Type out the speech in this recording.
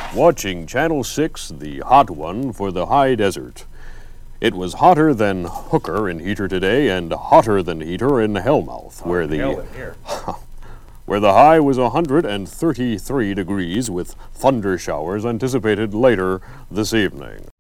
watching Channel 6, the hot one for the high desert. It was hotter than Hooker in Heater today and hotter than Heater in Hellmouth, where the high was 133 degrees with thunder showers anticipated later this evening.